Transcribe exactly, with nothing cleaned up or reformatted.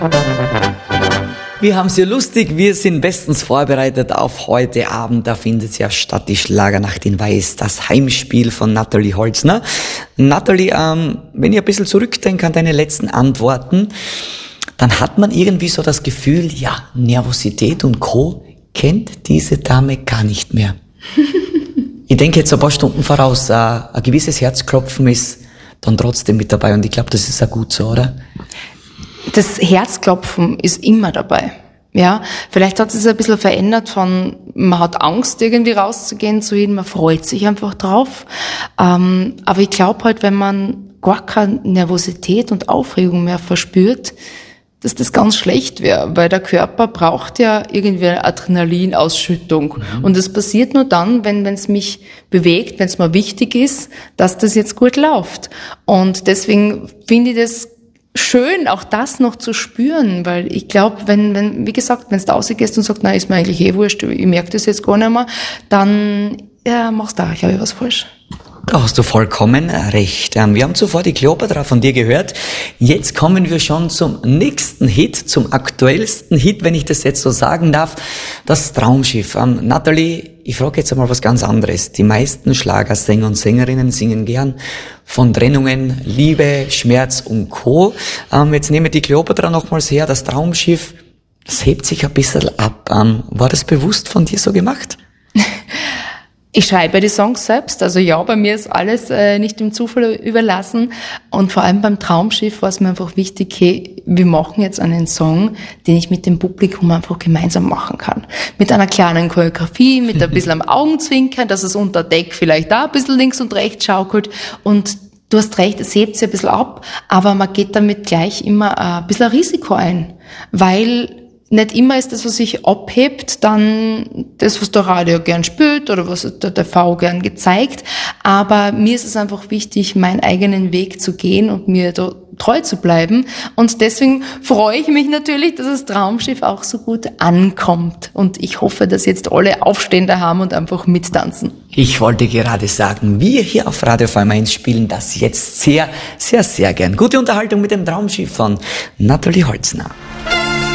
Wir haben es ja lustig, wir sind bestens vorbereitet auf heute Abend. Da findet ja statt die Schlagernacht in Weiß, das Heimspiel von Nathalie Holzner. Nathalie, ähm, wenn ich ein bisschen zurückdenke an deine letzten Antworten, dann hat man irgendwie so das Gefühl, ja, Nervosität und Co. kennt diese Dame gar nicht mehr. Ich denke jetzt ein paar Stunden voraus, äh, ein gewisses Herzklopfen ist dann trotzdem mit dabei und ich glaube, das ist ja gut so, oder? Das Herzklopfen ist immer dabei. Ja, vielleicht hat es sich ein bisschen verändert von, man hat Angst, irgendwie rauszugehen, zu hin, man freut sich einfach drauf. Ähm, aber ich glaube halt, wenn man gar keine Nervosität und Aufregung mehr verspürt, dass das ganz schlecht wäre, weil der Körper braucht ja irgendwie eine Adrenalinausschüttung. Mhm. Und das passiert nur dann, wenn es mich bewegt, wenn es mir wichtig ist, dass das jetzt gut läuft. Und deswegen finde ich das schön, auch das noch zu spüren, weil ich glaube, wenn, wenn, wie gesagt, wenn du rausgehst und sagst, nein, ist mir eigentlich eh wurscht, ich merke das jetzt gar nicht mehr, dann ja, machst du da, glaube ich, was falsch. Da hast du vollkommen recht. Wir haben zuvor die Kleopatra von dir gehört. Jetzt kommen wir schon zum nächsten Hit, zum aktuellsten Hit, wenn ich das jetzt so sagen darf. Das Traumschiff. Ähm, Nathalie, ich frage jetzt einmal was ganz anderes. Die meisten Schlagersänger und Sängerinnen singen gern von Trennungen, Liebe, Schmerz und Co. Ähm, jetzt nehmen wir die Kleopatra nochmals her. Das Traumschiff, das hebt sich ein bisschen ab. Ähm, war das bewusst von dir so gemacht? Ich schreibe die Songs selbst, also ja, bei mir ist alles äh, nicht dem Zufall überlassen und vor allem beim Traumschiff war es mir einfach wichtig, hey, wir machen jetzt einen Song, den ich mit dem Publikum einfach gemeinsam machen kann. Mit einer kleinen Choreografie, mit ein bisschen am Augenzwinkern, dass es unter Deck vielleicht da ein bisschen links und rechts schaukelt und du hast recht, es hebt sich ein bisschen ab, aber man geht damit gleich immer ein bisschen ein Risiko ein, weil nicht immer ist das, was sich abhebt, dann das, was der Radio gern spielt oder was der T V gern gezeigt. Aber mir ist es einfach wichtig, meinen eigenen Weg zu gehen und mir da treu zu bleiben. Und deswegen freue ich mich natürlich, dass das Traumschiff auch so gut ankommt. Und ich hoffe, dass jetzt alle Aufstände haben und einfach mittanzen. Ich wollte gerade sagen, wir hier auf Radio V M eins spielen das jetzt sehr, sehr, sehr gern. Gute Unterhaltung mit dem Traumschiff von Nathalie Holzner.